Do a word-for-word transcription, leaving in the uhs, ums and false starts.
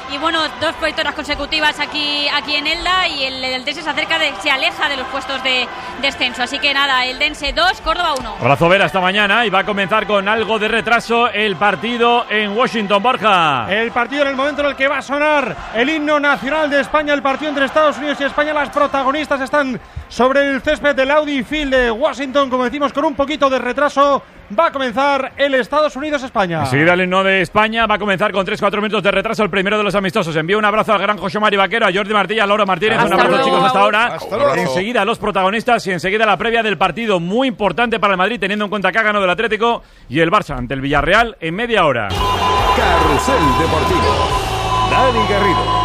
y bueno, dos victorias consecutivas aquí, aquí en Elda, y el, el Dense se acerca, de, se aleja de los puestos de descenso. Así que nada, el Dense dos, Córdoba uno. Abrazo Vera esta mañana, y va a comenzar con algo de retraso el partido en Washington, Borja. El partido en el momento en el que va a sonar el himno nacional de España, el partido entre Estados Unidos y España. Las protagonistas están sobre el césped del Audi Field de Washington, como decimos, con un poquito de retraso. Va a comenzar el Estados Unidos-España. Enseguida el himno de España va a comenzar con tres cuatro minutos de retraso, el primero de los amistosos. Envío un abrazo al gran José Mari Vaquero, a Jordi Martí, a Laura Martínez. Hasta un abrazo, luego, chicos, hasta ahora. Hasta luego. Enseguida los protagonistas y enseguida la previa del partido, muy importante para el Madrid, teniendo en cuenta que ha ganado el Atlético y el Barça ante el Villarreal en media hora. Carrusel Deportivo. Dani Garrido.